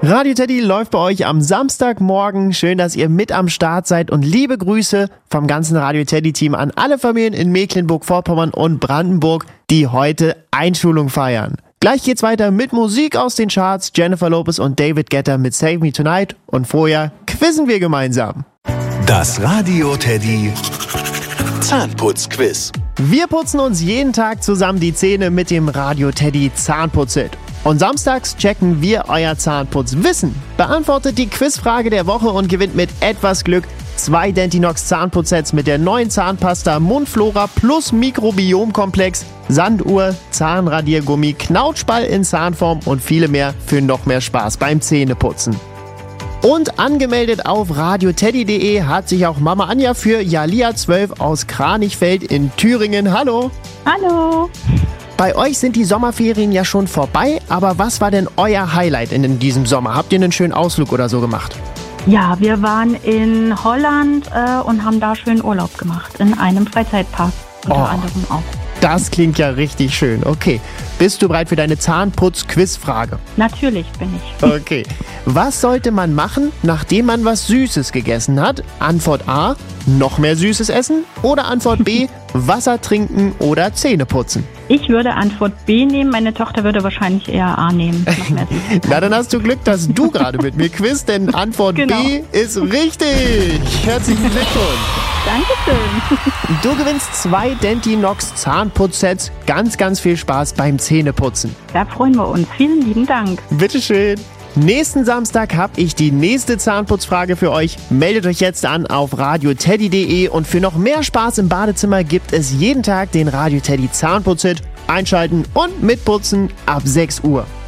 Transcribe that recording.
Radio Teddy läuft bei euch am Samstagmorgen. Schön, dass ihr mit am Start seid und liebe Grüße vom ganzen Radio Teddy Team an alle Familien in Mecklenburg-Vorpommern und Brandenburg, die heute Einschulung feiern. Gleich geht's weiter mit Musik aus den Charts, Jennifer Lopez und David Guetta mit Save Me Tonight und vorher quizzen wir gemeinsam. Das Radio Teddy Zahnputzquiz. Wir putzen uns jeden Tag zusammen die Zähne mit dem Radio Teddy Zahnputzset. Und samstags checken wir euer Zahnputzwissen. Beantwortet die Quizfrage der Woche und gewinnt mit etwas Glück 2 Dentinox Zahnputzsets mit der neuen Zahnpasta Mundflora plus Mikrobiomkomplex, Sanduhr, Zahnradiergummi, Knautschball in Zahnform und viele mehr für noch mehr Spaß beim Zähneputzen. Und angemeldet auf radioteddy.de hat sich auch Mama Anja für Jalia 12 aus Kranichfeld in Thüringen. Hallo! Hallo! Bei euch sind die Sommerferien ja schon vorbei, aber was war denn euer Highlight in diesem Sommer? Habt ihr einen schönen Ausflug oder so gemacht? Ja, wir waren in Holland und haben da schön Urlaub gemacht, in einem Freizeitpark unter anderem auch. Das klingt ja richtig schön. Okay, bist du bereit für deine Zahnputz-Quizfrage? Natürlich bin ich. Okay, was sollte man machen, nachdem man was Süßes gegessen hat? Antwort A, noch mehr Süßes essen? Oder Antwort B, Wasser trinken oder Zähne putzen? Ich würde Antwort B nehmen, meine Tochter würde wahrscheinlich eher A nehmen. Noch mehr Süßes. Na, dann hast du Glück, dass du gerade mit mir quizt, denn Antwort B ist richtig. Herzlichen Glückwunsch. Dankeschön. Du gewinnst 2 Dentinox Zahnputzsets. Ganz, ganz viel Spaß beim Zähneputzen. Da freuen wir uns. Vielen lieben Dank. Bitteschön. Nächsten Samstag habe ich die nächste Zahnputzfrage für euch. Meldet euch jetzt an auf radioteddy.de und für noch mehr Spaß im Badezimmer gibt es jeden Tag den Radio Teddy Zahnputzset. Einschalten und mitputzen ab 6 Uhr.